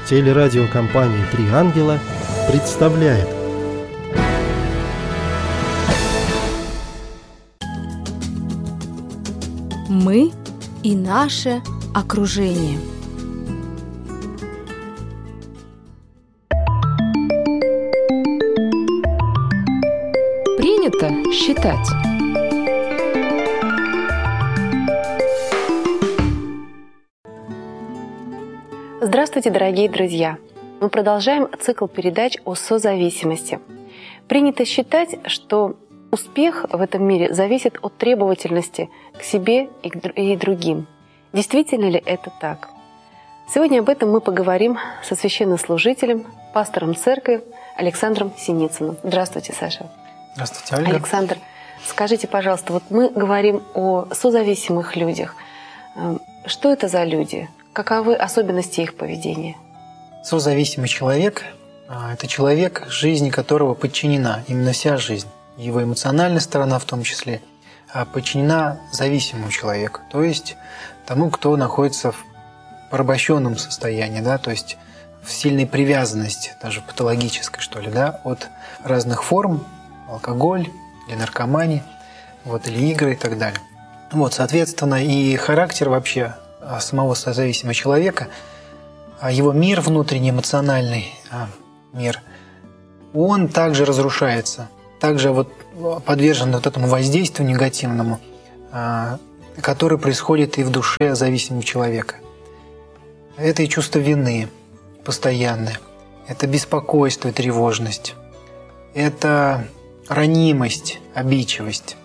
Телерадиокомпания «Три ангела» представляет. Мы и наше окружение. Принято считать. Здравствуйте, дорогие друзья! Мы продолжаем цикл передач о созависимости. Принято считать, что успех в этом мире зависит от требовательности к себе и другим. Действительно ли это так? Сегодня об этом мы поговорим со священнослужителем, пастором церкви Александром Синицыным. Здравствуйте, Саша. Здравствуйте, Ольга. Александр, скажите, пожалуйста, вот мы говорим о созависимых людях. Что это за люди? Каковы особенности их поведения? Созависимый человек – это человек, жизни которого подчинена, именно вся жизнь, его эмоциональная сторона в том числе, подчинена зависимому человеку, то есть тому, кто находится в порабощенном состоянии, да, то есть в сильной привязанности, даже патологической, что ли, да, от разных форм, алкоголь или наркомания, или игры и так далее. Соответственно, и характер вообще самого созависимого человека, его мир внутренний, эмоциональный мир, он также разрушается, также подвержен этому воздействию негативному, которое происходит и в душе зависимого человека. Это и чувство вины постоянное, это беспокойство и тревожность, это ранимость, обидчивость,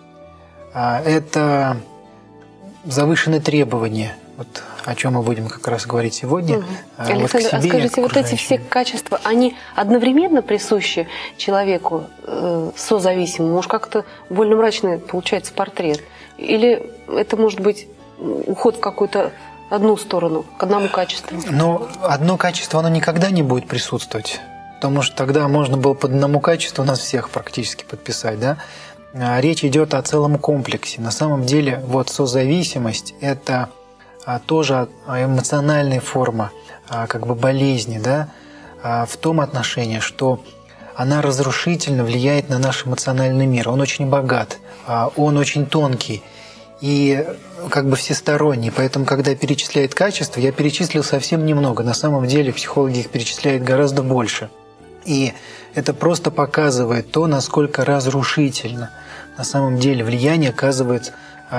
это завышенные требования, о чем мы будем как раз говорить сегодня. Александр, скажите, эти все качества, они одновременно присущи человеку созависимому? Может, как-то больно мрачный получается портрет? Или это может быть уход в какую-то одну сторону, к одному качеству? Но одно качество, оно никогда не будет присутствовать, потому что тогда можно было под одному качеству нас всех практически подписать, да? Речь идет о целом комплексе. На самом деле, созависимость – это тоже эмоциональная форма болезни, да, в том отношении, что она разрушительно влияет на наш эмоциональный мир. Он очень богат, он очень тонкий и всесторонний. Поэтому, когда перечисляет качества, я перечислил совсем немного. На самом деле психологи их перечисляют гораздо больше. И это просто показывает то, насколько разрушительно на самом деле влияние оказывает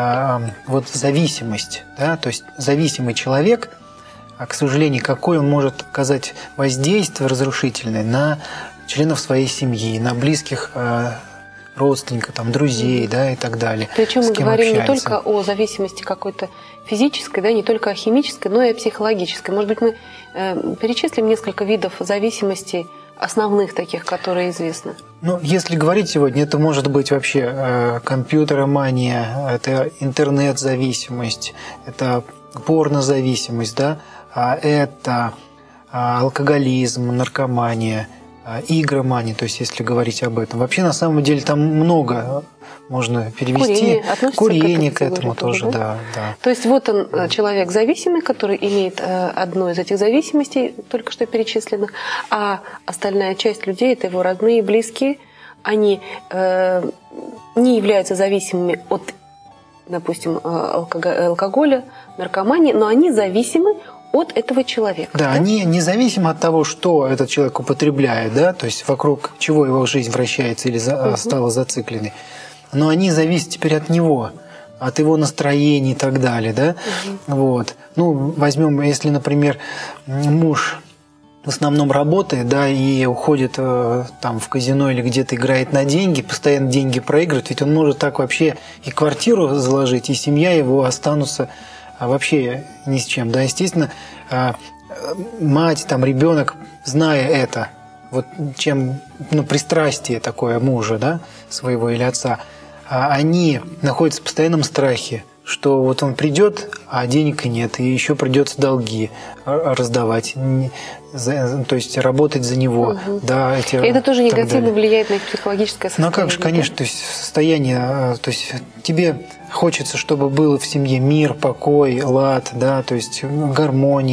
зависимость. Да? То есть зависимый человек, к сожалению, какой он может оказать воздействие разрушительное на членов своей семьи, на близких родственников, друзей, да, и так далее. Причем мы говорим не только о зависимости какой-то физической, да, не только о химической, но и о психологической. Может быть, мы перечислим несколько видов зависимостей, основных таких, которые известны? Если говорить сегодня, это может быть вообще компьютеромания, это интернет-зависимость, это порнозависимость, да, это алкоголизм, наркомания, игромания, то есть если говорить об этом. Вообще, на самом деле, там много можно перевести. Курение к этому тоже, да. То есть он, человек зависимый, который имеет одну из этих зависимостей, только что перечисленных, а остальная часть людей – это его родные, близкие. Они не являются зависимыми от, допустим, алкоголя, наркомании, но они зависимы от этого человека. Да, они независимо от того, что этот человек употребляет, да, то есть вокруг чего его жизнь вращается или стала зацикленной, но они зависят теперь от него, от его настроения и так далее, да. Возьмем, если, например, муж в основном работает, да, и уходит в казино или где-то играет на деньги, постоянно деньги проигрывает, ведь он может так вообще и квартиру заложить, и семья его останутся вообще ни с чем. Да, естественно, мать, ребенок, зная это, чем пристрастие такое мужа, да, своего или отца, они находятся в постоянном страхе, что он придет, а денег и нет, и еще придется долги раздавать, то есть работать за него. Да, и это тоже негативно влияет на их психологическое состояние. Как же, конечно, то есть состояние, то есть тебе хочется, чтобы было в семье мир, покой, лад, да, то есть гармония,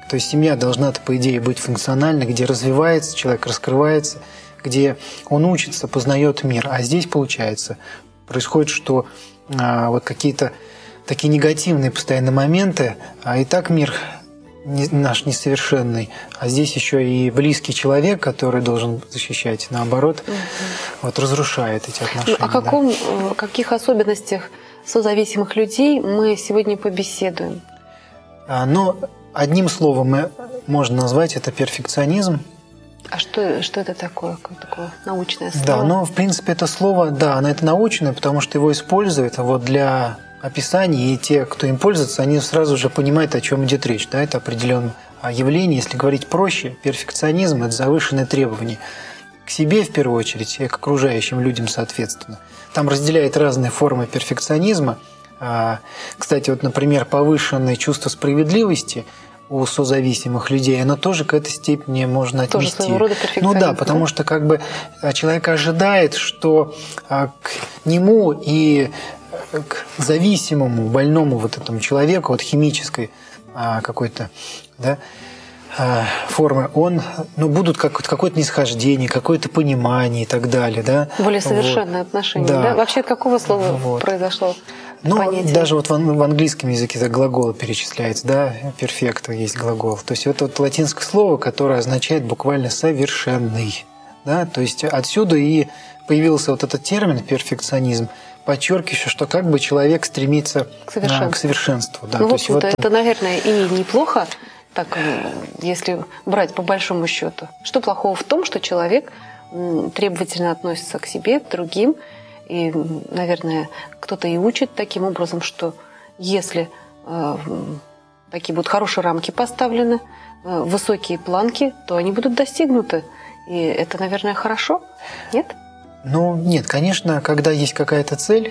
То есть семья должна-то, по идее, быть функциональной, где развивается, человек раскрывается, где он учится, познает мир. А здесь, получается, происходит, что вот какие-то такие негативные постоянные моменты, и так мир наш несовершенный, а здесь еще и близкий человек, который должен защищать, наоборот, вот разрушает эти отношения. О каких особенностях созависимых людей мы сегодня побеседуем? Ну, одним словом можно назвать это перфекционизм. А что это такое? Какое такое научное слово? Да, но в принципе это слово, да, оно это научное, потому что его используют вот для описаний, и те, кто им пользуется, они сразу же понимают, о чем идет речь. Да, это определенное явление. Если говорить проще, перфекционизм – это завышенные требования к себе в первую очередь и к окружающим людям соответственно. Там разделяют разные формы перфекционизма. Кстати, вот, например, повышенное чувство справедливости у созависимых людей, оно тоже к этой степени можно отнести. Тоже своего рода перфекционизм. Ну да, потому что как бы человек ожидает, что к нему и к зависимому, больному вот этому человеку от химической какой-то, да, формы, будут какое-то нисхождение, какое-то понимание и так далее. Да? Более совершенные отношения. Да. Вообще от какого слова произошло? Даже вот в английском языке это глагол перечисляется, да, перфекто есть глагол. То есть это вот латинское слово, которое означает буквально «совершенный». Да? То есть отсюда и появился вот этот термин «перфекционизм», подчеркивающий, что как бы человек стремится к совершенству. Да. В общем-то, это, наверное, и неплохо, так, если брать по большому счету. Что плохого в том, что человек требовательно относится к себе, к другим, и, наверное, кто-то и учит таким образом, что если такие будут хорошие рамки поставлены, высокие планки, то они будут достигнуты. И это, наверное, хорошо, нет? Нет, конечно, когда есть какая-то цель,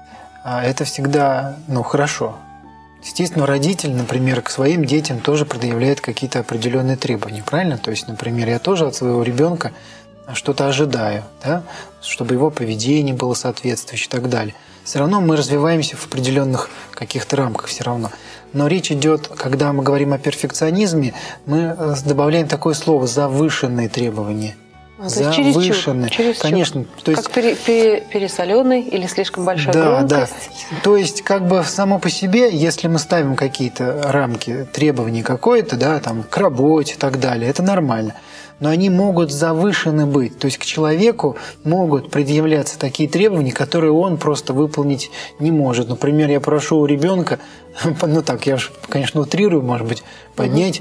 это всегда, хорошо. Естественно, родитель, например, к своим детям тоже предъявляет какие-то определенные требования, правильно? То есть, например, я тоже от своего ребенка что-то ожидаю, да? Чтобы его поведение было соответствующее и так далее. Все равно мы развиваемся в определенных каких-то рамках все равно. Но речь идет, когда мы говорим о перфекционизме, мы добавляем такое слово «завышенные требования». Завышенные. Конечно. То есть, как пересоленный или слишком большая громкость. Да. То есть, как бы само по себе, если мы ставим какие-то рамки требований какой-то, да, там, к работе и так далее, это нормально. Но они могут завышены быть. То есть к человеку могут предъявляться такие требования, которые он просто выполнить не может. Например, я прошу у ребенка, я же, конечно, утрирую, может быть, поднять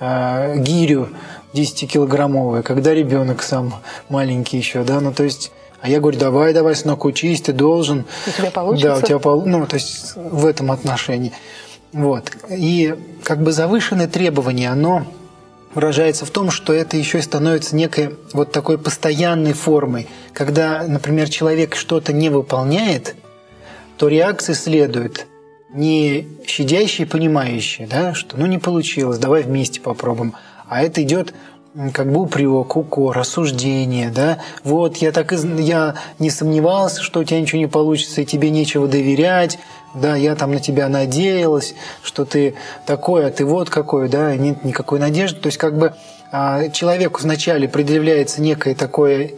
гирю 10-килограммовую, когда ребенок сам маленький еще, да, то есть, а я говорю, давай, сынок, учись, ты должен. У тебя получится. Да, у тебя получится, то есть в этом отношении. Вот. И как бы завышенное требование, оно выражается в том, что это еще и становится некой вот такой постоянной формой. Когда, например, человек что-то не выполняет, то реакции следуют не щадящие, понимающие, да, что не получилось, давай вместе попробуем. А это идет как бы упрек, укор, осуждение, да. Вот я не сомневался, что у тебя ничего не получится, и тебе нечего доверять, да, я там на тебя надеялась, что ты такой, а ты вот какой, да, нет никакой надежды. То есть как бы человеку вначале предъявляется некое такое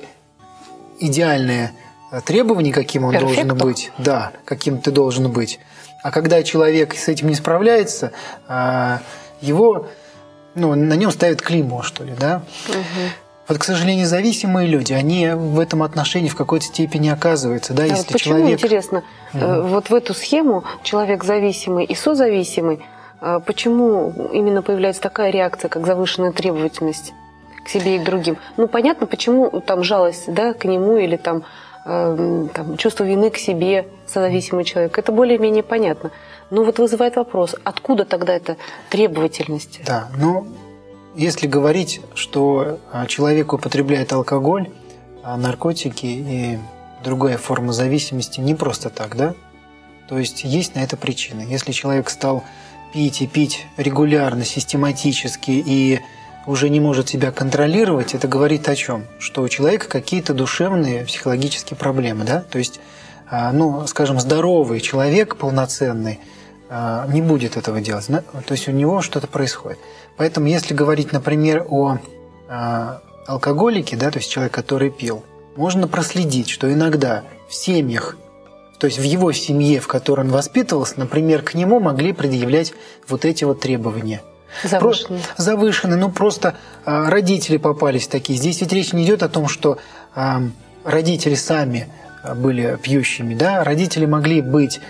идеальное требование, каким он должен быть, да, каким ты должен быть. А когда человек с этим не справляется, его на нем ставят клеймо, что ли, да? Вот, к сожалению, зависимые люди, они в этом отношении в какой-то степени оказываются, да, если почему, человек... интересно, вот в эту схему человек зависимый и созависимый, почему именно появляется такая реакция, как завышенная требовательность к себе и к другим? Понятно, почему там жалость, да, к нему или там чувство вины к себе, созависимый человек, это более-менее понятно. Но вот вызывает вопрос, откуда тогда эта требовательность? Да, если говорить, что человек употребляет алкоголь, наркотики и другая форма зависимости не просто так, да? То есть есть на это причина. Если человек стал пить и пить регулярно, систематически и уже не может себя контролировать, это говорит о чем? Что у человека какие-то душевные, психологические проблемы, да? То есть, скажем, здоровый человек, полноценный, не будет этого делать. То есть у него что-то происходит. Поэтому если говорить, например, о алкоголике, да, то есть человек, который пил, можно проследить, что иногда в семьях, то есть в его семье, в которой он воспитывался, например, к нему могли предъявлять вот эти вот требования. Завышенные. Завышенные. Ну, просто родители попались такие. Здесь ведь речь не идет о том, что родители сами были пьющими, да, родители могли быть,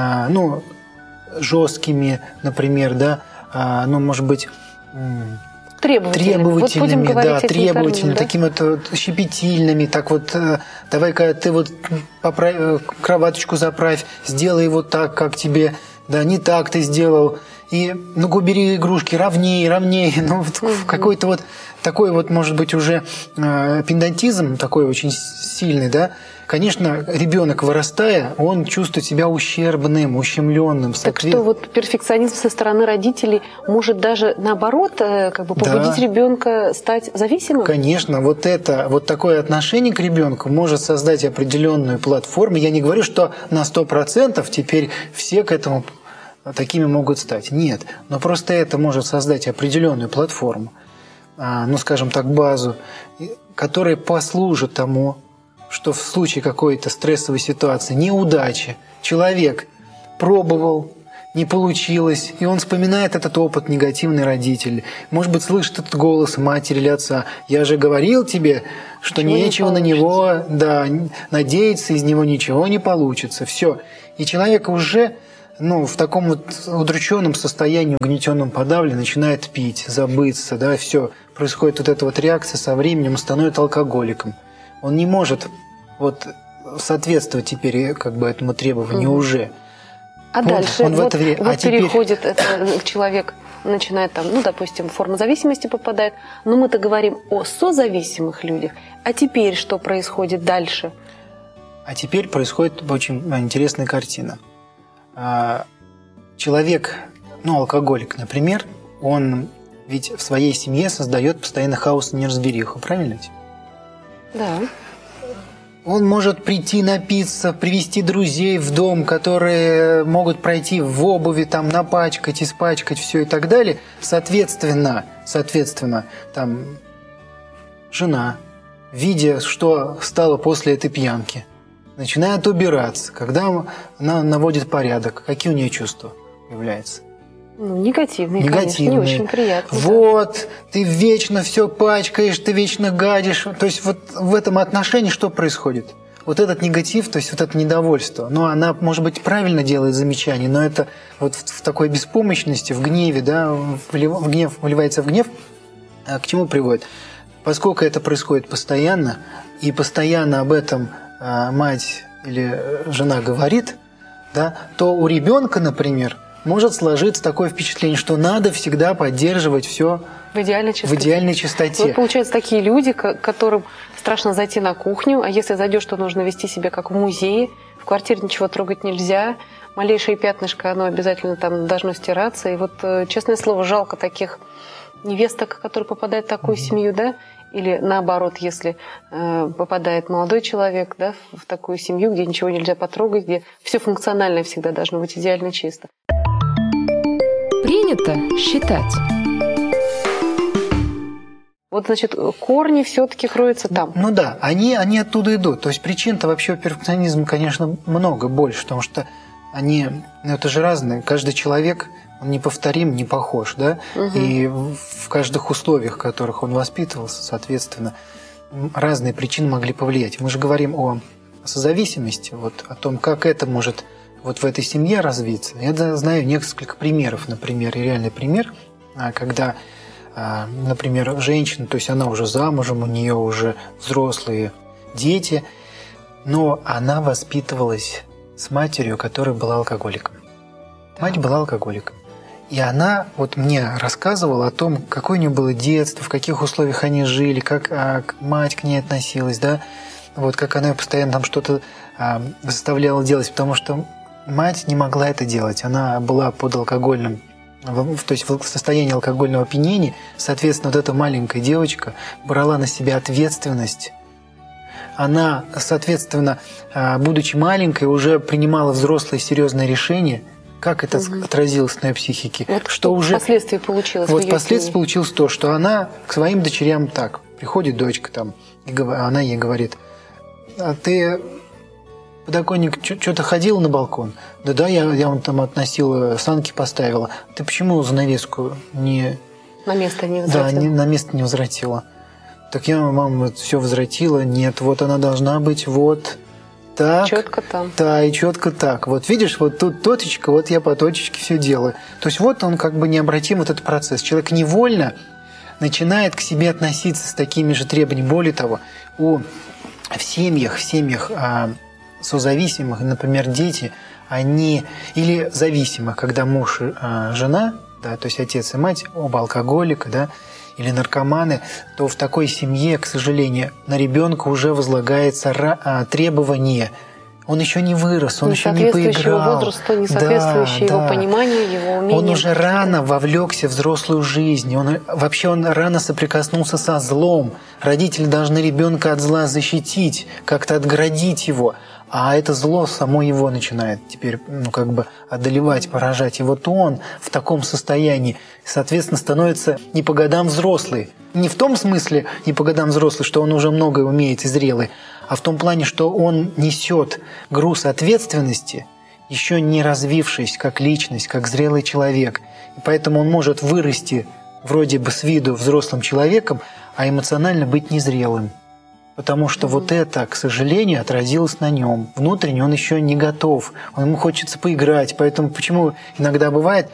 жесткими, например, да, может быть, требовательными, да, требовательными, да? Такими вот щепетильными, так вот, давай-ка ты вот кроваточку заправь, сделай вот так, как тебе, да, не так ты сделал, и, убери игрушки ровнее, какой-то вот такой вот, может быть, уже педантизм такой очень сильный, да. Конечно, ребенок, вырастая, он чувствует себя ущербным, ущемленным. Так что вот перфекционизм со стороны родителей может даже наоборот побудить ребенка стать зависимым? Конечно, вот такое отношение к ребенку может создать определенную платформу. Я не говорю, что на 100% теперь все к этому такими могут стать. Нет, но просто это может создать определенную платформу, скажем так, базу, которая послужит тому, что в случае какой-то стрессовой ситуации, неудачи, человек пробовал, не получилось, и он вспоминает этот опыт негативный родитель. Может быть, слышит этот голос матери или отца. «Я же говорил тебе, что нечего на него надеяться, из него ничего не получится». Все. И человек уже в таком вот удрученном состоянии, угнетенном, подавленном, начинает пить, забыться, да, все. Происходит вот эта вот реакция со временем, он становится алкоголиком. Он не может соответствовать теперь этому требованию уже. А дальше переходит человек, начинает допустим, форма зависимости попадает, но мы-то говорим о созависимых людях. А теперь что происходит дальше? А теперь происходит очень интересная картина. Человек, алкоголик, например, он ведь в своей семье создает постоянно хаос и неразбериху, правильно ведь? Да. Он может прийти напиться, привести друзей в дом, которые могут пройти в обуви, там напачкать, испачкать все и так далее. Соответственно, жена, видя, что стало после этой пьянки, начинает убираться. Когда она наводит порядок, какие у нее чувства появляются? Негативные, конечно, не очень приятные. Вот, ты вечно все пачкаешь, ты вечно гадишь. То есть вот в этом отношении что происходит? Вот этот негатив, то есть вот это недовольство. Она, может быть, правильно делает замечание, но это вот в такой беспомощности, в гневе, да, вливается в гнев, к чему приводит? Поскольку это происходит постоянно, и постоянно об этом мать или жена говорит, да, то у ребенка, например, может сложиться такое впечатление, что надо всегда поддерживать все в идеальной чистоте. Вот получается такие люди, которым страшно зайти на кухню, а если зайдешь, то нужно вести себя как в музее, в квартире ничего трогать нельзя, малейшее пятнышко, оно обязательно там должно стираться. И вот, честное слово, жалко таких невесток, которые попадают в такую семью, да, или наоборот, если попадает молодой человек, да, в такую семью, где ничего нельзя потрогать, где все функциональное всегда должно быть идеально чисто. Принято считать. Вот, значит, корни все-таки кроются там. Да, они оттуда идут. То есть причин-то вообще перфекционизма, конечно, много, больше, потому что это же разные. Каждый человек, он неповторим, не похож, да? Угу. И в каждых условиях, в которых он воспитывался, соответственно, разные причины могли повлиять. Мы же говорим о созависимости, вот о том, как это может вот в этой семье развиться. Я знаю несколько примеров, например, и реальный пример, когда, например, женщина, то есть она уже замужем, у нее уже взрослые дети, но она воспитывалась с матерью, которая была алкоголиком. Мать была алкоголиком. И она вот мне рассказывала о том, какое у нее было детство, в каких условиях они жили, как мать к ней относилась, да, вот как она постоянно там что-то заставляла делать, потому что мать не могла это делать. Она была под алкогольным, то есть в состоянии алкогольного опьянения. Соответственно, вот эта маленькая девочка брала на себя ответственность. Она, соответственно, будучи маленькой, уже принимала взрослые серьезные решения, Как это отразилось на ее психике? Вот что уже впоследствии получилось? Вот впоследствии получилось то, что она к своим дочерям так. Приходит дочка там, и она ей говорит: а ты подоконник что-то ходила на балкон? Да, я вон там относила, санки поставила. Ты почему занавеску не... На место не возвратила? Да, на место не возвратила. Так я, мама, все возвратила. Нет, вот она должна быть вот так. Четко там. Да, и четко так. Вот видишь, вот тут точечка, вот я по точечке все делаю. То есть вот он как бы необратим, вот этот процесс. Человек невольно начинает к себе относиться с такими же требованиями. Более того, в семьях созависимых, например, дети, они или зависимых, когда муж и жена, да, то есть отец и мать, оба алкоголика, да, или наркоманы, то в такой семье, к сожалению, на ребенка уже возлагается требование. Он еще не вырос, он еще не поиграл. Возрасту, не соответствующее его пониманию, его умениям. Он уже рано вовлекся в взрослую жизнь. Он рано соприкоснулся со злом. Родители должны ребенка от зла защитить, как-то отгородить его. А это зло само его начинает теперь одолевать, поражать. И вот он в таком состоянии, соответственно, становится не по годам взрослый. Не в том смысле не по годам взрослый, что он уже многое умеет и зрелый, а в том плане, что он несет груз ответственности, еще не развившись как личность, как зрелый человек. И поэтому он может вырасти вроде бы с виду взрослым человеком, а эмоционально быть незрелым. Потому что вот это, к сожалению, отразилось на нем. Внутренне он еще не готов. Ему хочется поиграть. Поэтому почему иногда бывает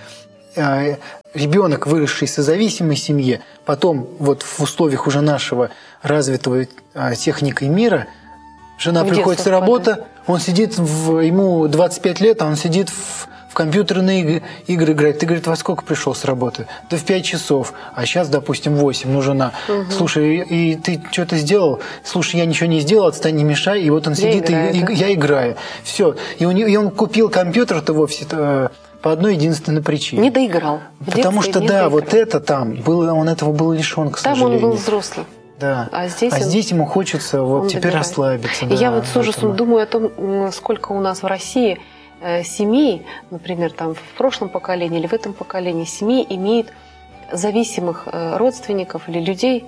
ребенок, выросший в созависимой семье, потом вот в условиях уже нашего развитого техникой мира, жена приходит с работы, он сидит, ему 25 лет, а он сидит в компьютерные игры играет. Ты, говорит, во сколько пришел с работы? Да в 5 часов. А сейчас, допустим, 8. Ну, жена. Слушай, и ты что-то сделал? Слушай, я ничего не сделал, отстань, не мешай. И вот он сидит, я играю. Все. И он купил компьютер-то вовсе по одной единственной причине. Не доиграл. Потому что, да, вот это там, он этого был лишен, к сожалению. Там он был взрослый. Да. А здесь ему хочется вот теперь расслабиться. И я вот с ужасом думаю о том, сколько у нас в России семей, например, там в прошлом поколении или в этом поколении, семей имеет зависимых родственников или людей,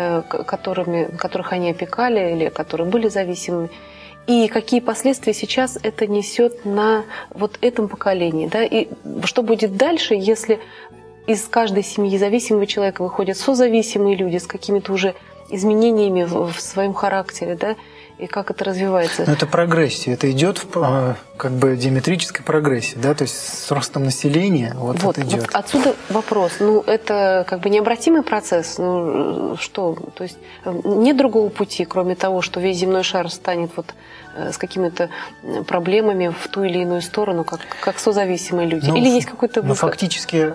которых они опекали или которые были зависимыми. И какие последствия сейчас это несет на вот этом поколении. Да? И что будет дальше, если из каждой семьи зависимого человека выходят созависимые люди с какими-то уже изменениями в своем характере, да? И как это развивается? Но это прогрессия, это идет в диаметрической прогрессии, да, то есть с ростом населения вот это идет. Вот отсюда вопрос. Это необратимый процесс. Что? То есть нет другого пути, кроме того, что весь земной шар станет с какими-то проблемами в ту или иную сторону, как созависимые люди? Или есть какой-то выход? Фактически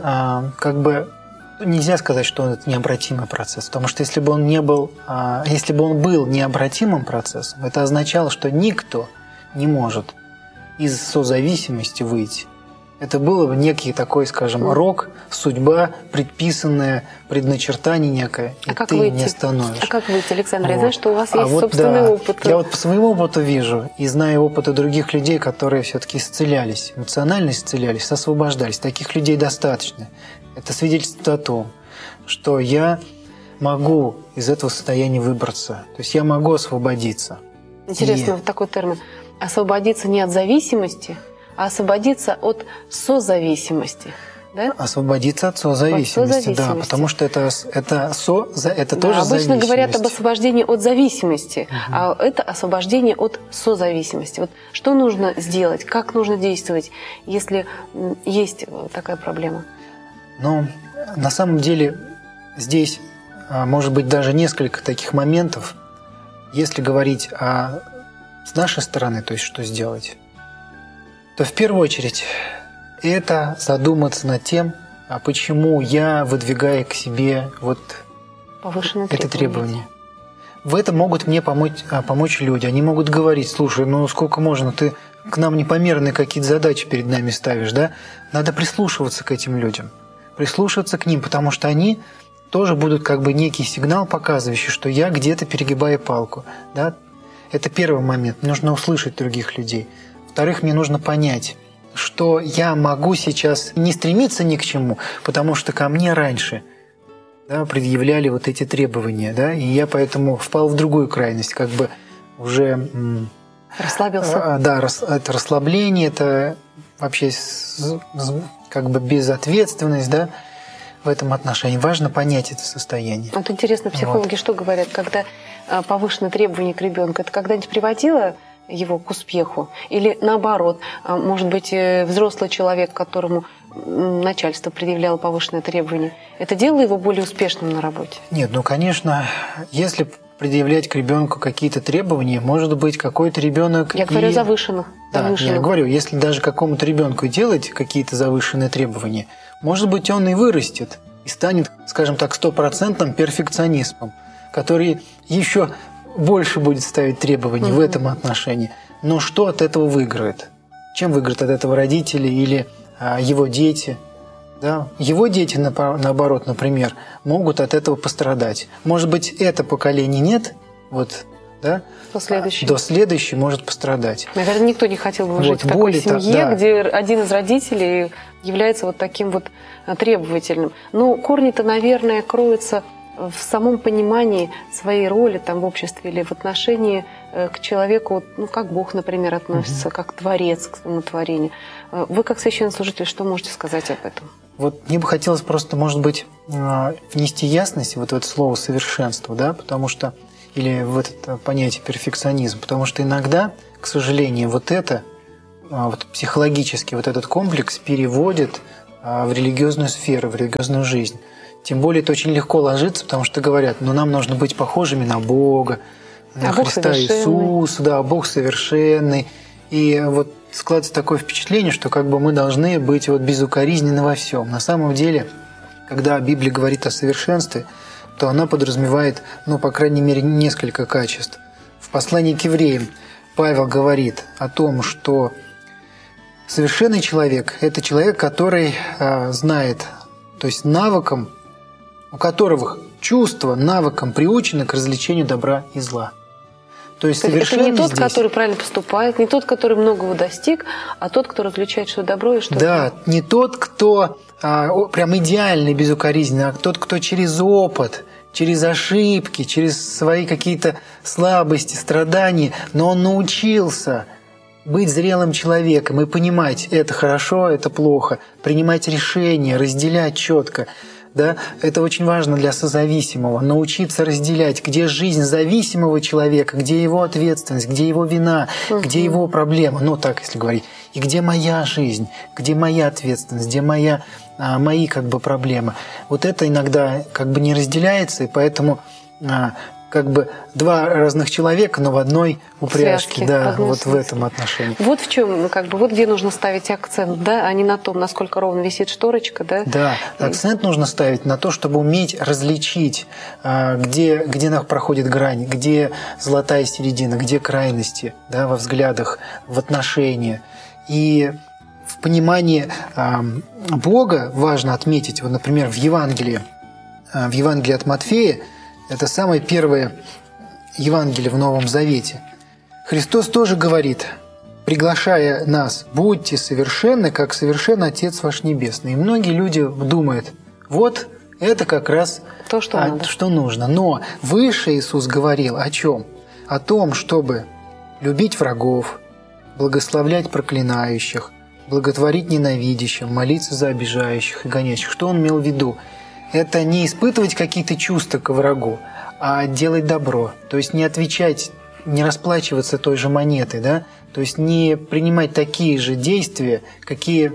нельзя сказать, что это необратимый процесс, потому что если бы он был необратимым процессом, это означало, что никто не может из созависимости выйти. Это было бы некий такой, скажем, рок, судьба, предписанное предначертание некое, и ты не остановишь. А как выйти, Александр? Я знаю, что у вас есть собственный опыт. Я вот по своему опыту вижу и знаю опыта других людей, которые все-таки исцелялись, эмоционально исцелялись, освобождались. Таких людей достаточно. Это свидетельство о том, что я могу из этого состояния выбраться. То есть я могу освободиться. Интересно, вот такой термин. Освободиться не от зависимости, а освободиться от созависимости. Да? Освободиться от созависимости, да, потому что это тоже зависимость. Обычно говорят об освобождении от зависимости, а это освобождение от созависимости. Вот что нужно сделать, как нужно действовать, если есть такая проблема? На самом деле здесь может быть даже несколько таких моментов. Если говорить с нашей стороны, то есть что сделать, то в первую очередь это задуматься над тем, почему я выдвигаю к себе это требование. В этом могут мне помочь люди. Они могут говорить: слушай, сколько можно, ты к нам непомерные какие-то задачи перед нами ставишь, да? Надо прислушиваться к этим людям. Прислушиваться к ним, потому что они тоже будут некий сигнал, показывающий, что я где-то перегибаю палку. Да? Это первый момент. Нужно услышать других людей. Во-вторых, мне нужно понять, что я могу сейчас не стремиться ни к чему, потому что ко мне раньше, да, предъявляли вот эти требования, да, и я поэтому впал в другую крайность, как бы уже... Расслабился. Да, это расслабление, это вообще как бы безответственность, да, в этом отношении. Важно понять это состояние. Вот интересно, психологи что говорят, когда повышенные требования к ребенку, это когда-нибудь приводило его к успеху? Или наоборот, может быть, взрослый человек, которому начальство предъявляло повышенные требования, это делало его более успешным на работе? Нет, ну, конечно, если предъявлять к ребенку какие-то требования, может быть, какой-то ребенок... Я говорю о завышенных. Да, я говорю, если даже какому-то ребенку делать какие-то завышенные требования, может быть, он и вырастет, и станет, скажем так, стопроцентным перфекционистом, который еще больше будет ставить требования в этом отношении. Но что от этого выиграет? Чем выиграют от этого родители или его дети? Да? Его дети, наоборот, например, могут от этого пострадать. Может быть, это поколение нет, вот, да? До следующей может пострадать. Наверное, никто не хотел бы жить в такой семье, где один из родителей является вот таким вот требовательным. Но корни-то, наверное, кроются в самом понимании своей роли там, в обществе или в отношении к человеку, ну, как Бог, например, относится, как Творец к своему творению. Вы, как священнослужитель, что можете сказать об этом? Вот мне бы хотелось просто, может быть, внести ясность вот в это слово «совершенство», да, потому что, или в это понятие «перфекционизм», потому что иногда, к сожалению, вот это, вот психологически вот этот комплекс переводит в религиозную сферу, в религиозную жизнь. Тем более это очень легко ложится, потому что говорят, ну нам нужно быть похожими на Бога, на Христа Иисуса, да, Бог совершенный. И вот складывается такое впечатление, что как бы мы должны быть вот безукоризненны во всем. На самом деле, когда Библия говорит о совершенстве, то она подразумевает, ну, по крайней мере, несколько качеств. В послании к евреям Павел говорит о том, что совершенный человек – это человек, который знает, то есть навыком, у которого чувства навыком приучены к развлечению добра и зла. То есть это не тот, который правильно поступает, не тот, который многого достиг, а тот, кто различает, что добро и что зло. Да, не тот, кто прям идеальный, безукоризненный, а тот, кто через опыт, через ошибки, через свои какие-то слабости, страдания, но он научился быть зрелым человеком и понимать, это хорошо, это плохо, принимать решения, разделять четко. Да? Это очень важно для созависимого. Научиться разделять, где жизнь зависимого человека, где его ответственность, где его вина, где его проблема, ну так, если говорить, и где моя жизнь, где моя ответственность, где мои как бы проблемы. Вот это иногда как бы не разделяется, и поэтому как бы два разных человека, но в одной упряжке, да, вот в этом отношении. Вот в чем, как бы, вот где нужно ставить акцент, да, а не на том, насколько ровно висит шторочка, да? Да, акцент нужно ставить на то, чтобы уметь различить, где проходит грань, где золотая середина, где крайности, да, во взглядах, в отношениях. И в понимании Бога важно отметить, вот, например, в Евангелии от Матфея, это самое первое Евангелие в Новом Завете. Христос тоже говорит, приглашая нас, будьте совершенны, как совершен Отец ваш Небесный. И многие люди думают, вот это как раз то, что нужно. Но выше Иисус говорил о чем? О том, чтобы любить врагов, благословлять проклинающих, благотворить ненавидящим, молиться за обижающих и гонящих. Что он имел в виду? Это не испытывать какие-то чувства к врагу, а делать добро. То есть не отвечать, не расплачиваться той же монетой, да? То есть не принимать такие же действия, какие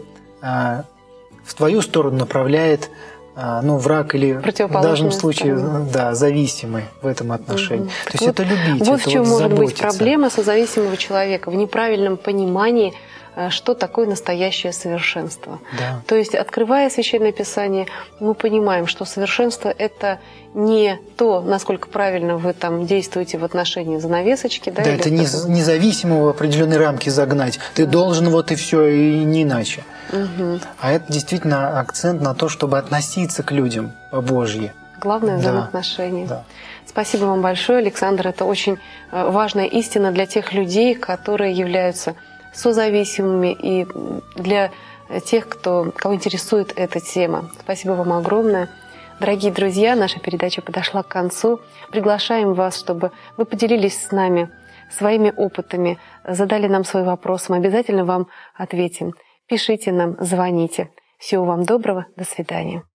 в твою сторону направляет враг или в данном случае зависимый в этом отношении. То есть это любить, вот это в чем может заботиться. Быть проблема созависимого человека в неправильном понимании, что такое настоящее совершенство. Да. То есть, открывая Священное Писание, мы понимаем, что совершенство – это не то, насколько правильно вы там действуете в отношении занавесочки. Да, это независимого в определенные рамки загнать. Ты должен вот и все, и не иначе. А это действительно акцент на то, чтобы относиться к людям по-божьи. Главное – взаимоотношения. Да. Спасибо вам большое, Александр. Это очень важная истина для тех людей, которые являются созависимыми и для тех, кого интересует эта тема. Спасибо вам огромное. Дорогие друзья, наша передача подошла к концу. Приглашаем вас, чтобы вы поделились с нами своими опытами, задали нам свой вопрос. Мы обязательно вам ответим. Пишите нам, звоните. Всего вам доброго. До свидания.